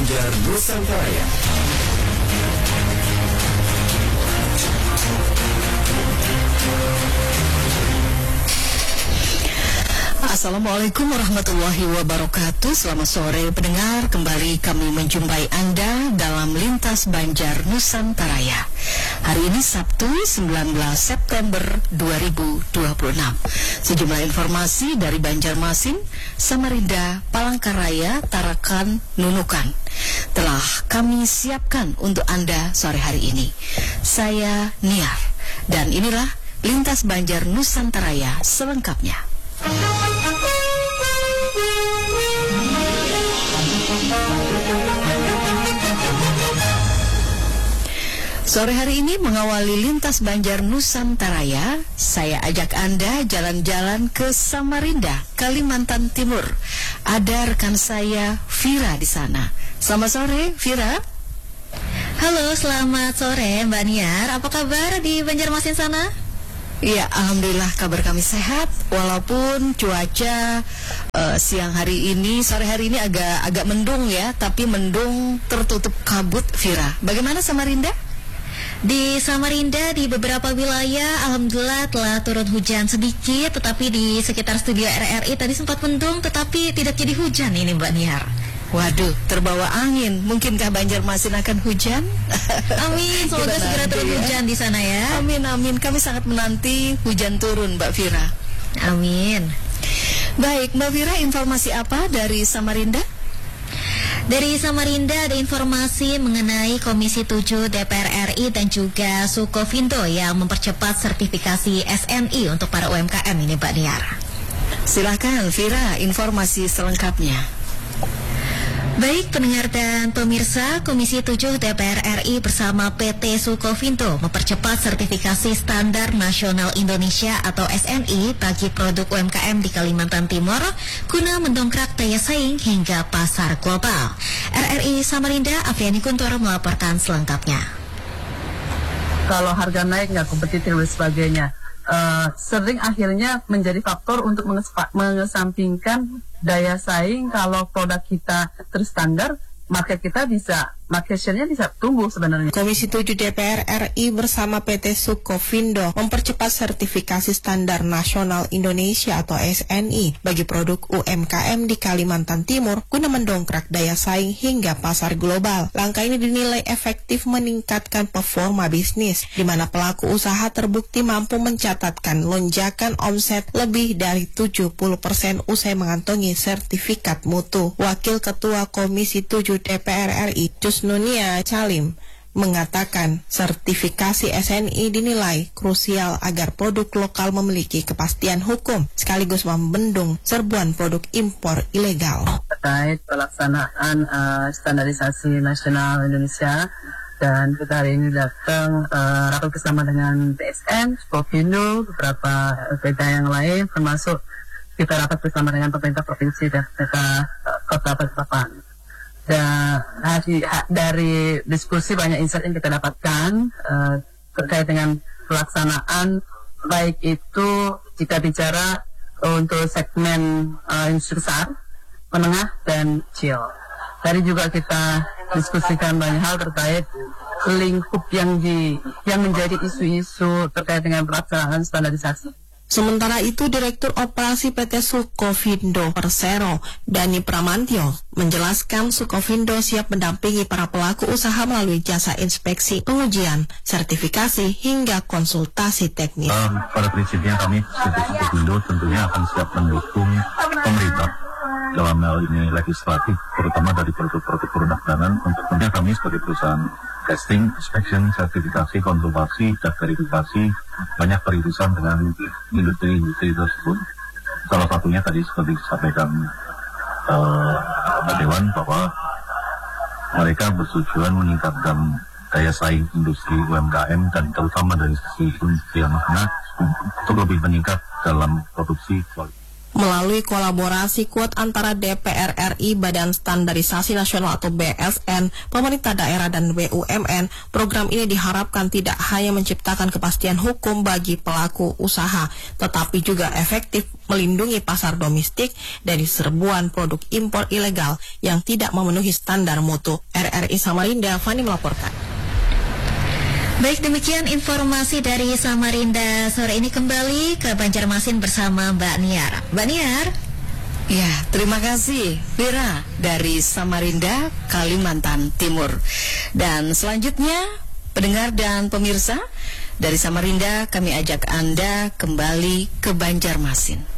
Banjar Nusantara. Assalamualaikum warahmatullahi wabarakatuh. Selamat sore pendengar, kembali kami menjumpai Anda dalam Lintas Banjar Nusantara. Hari ini Sabtu 19 September 2026. Sejumlah informasi dari Banjarmasin, Samarinda, Palangkaraya, Tarakan, Nunukan telah kami siapkan untuk Anda sore hari ini. Saya Niar, dan inilah Lintas Banjar Nusantara selengkapnya. Sore hari ini mengawali Lintas Banjar Nusantara, saya ajak Anda jalan-jalan ke Samarinda, Kalimantan Timur. Ada rekan saya, Vira, di sana. Selamat sore, Vira. Halo, selamat sore Mbak Niar. Apa kabar di Banjarmasin sana? Ya, alhamdulillah kabar kami sehat. Walaupun cuaca siang hari ini, sore hari ini agak mendung ya, tapi mendung tertutup kabut, Vira. Bagaimana Samarinda? Di Samarinda, di beberapa wilayah, alhamdulillah telah turun hujan sedikit. Tetapi di sekitar studio RRI tadi sempat mendung, tetapi tidak jadi hujan ini Mbak Niar. Waduh, terbawa angin. Mungkinkah Banjarmasin akan hujan? Amin, semoga segera turun hujan di sana ya. Amin, amin. Kami sangat menanti hujan turun, Mbak Vira. Amin. Baik, Mbak Vira, informasi apa dari Samarinda? Dari Samarinda ada informasi mengenai Komisi 7 DPR RI dan juga Sukovindo yang mempercepat sertifikasi SNI untuk para UMKM ini, Mbak Niar. Silakan, Vira, informasi selengkapnya. Baik pendengar dan pemirsa, Komisi 7 DPR RI bersama PT Sukovindo mempercepat sertifikasi Standar Nasional Indonesia atau SNI bagi produk UMKM di Kalimantan Timur guna mendongkrak daya saing hingga pasar global. RRI Samarinda, Afiani Kuntur melaporkan selengkapnya. Kalau harga naik nggak kompetitif dan sebagainya, sering akhirnya menjadi faktor untuk mengesampingkan daya saing. Kalau produk kita terstandar, market share-nya bisa tumbuh sebenarnya. Komisi 7 DPR RI bersama PT Sukovindo mempercepat sertifikasi Standar Nasional Indonesia atau SNI bagi produk UMKM di Kalimantan Timur guna mendongkrak daya saing hingga pasar global. Langkah ini dinilai efektif meningkatkan performa bisnis, di mana pelaku usaha terbukti mampu mencatatkan lonjakan omset lebih dari 70% usai mengantongi sertifikat mutu. Wakil Ketua Komisi 7 DPR RI Jusnunia Calim mengatakan sertifikasi SNI dinilai krusial agar produk lokal memiliki kepastian hukum sekaligus membendung serbuan produk impor ilegal. Terkait pelaksanaan standarisasi nasional Indonesia, dan kita hari ini datang rapat bersama dengan TSN, Sukovindo, beberapa beda yang lain, termasuk kita rapat bersama dengan pemerintah provinsi dan pemerintah kota Balikpapan. Dan dari diskusi banyak insight yang kita dapatkan terkait dengan pelaksanaan, baik itu jika bicara untuk segmen industri besar, menengah, dan kecil. Tadi juga kita diskusikan banyak hal terkait lingkup yang menjadi isu-isu terkait dengan pelaksanaan standarisasi. Sementara itu, Direktur Operasi PT Sukovindo Persero, Dani Pramantyo, menjelaskan Sukovindo siap mendampingi para pelaku usaha melalui jasa inspeksi, pengujian, sertifikasi, hingga konsultasi teknis. Pada prinsipnya kami PT Sukovindo tentunya akan siap mendukung pemerintah dalam hal ini legislatif, terutama dari produk-produk perundangan. Tentunya kami sebagai perusahaan testing, inspection, sertifikasi, konsultasi, dan verifikasi banyak berurusan dengan industri-industri tersebut. Salah satunya tadi seperti disampaikan Pak Dewan bahwa mereka bertujuan meningkatkan daya saing industri UMKM dan terutama dari sisi industri yang menengah untuk lebih meningkat dalam produksi kualitas. Melalui kolaborasi kuat antara DPR RI, Badan Standarisasi Nasional atau BSN, pemerintah daerah dan BUMN, program ini diharapkan tidak hanya menciptakan kepastian hukum bagi pelaku usaha, tetapi juga efektif melindungi pasar domestik dari serbuan produk impor ilegal yang tidak memenuhi standar mutu. RRI Samarinda, Fani melaporkan. Baik, demikian informasi dari Samarinda sore ini. Kembali ke Banjarmasin bersama Mbak Niar. Mbak Niar. Ya, terima kasih Vira dari Samarinda, Kalimantan Timur. Dan selanjutnya, pendengar dan pemirsa, dari Samarinda kami ajak Anda kembali ke Banjarmasin.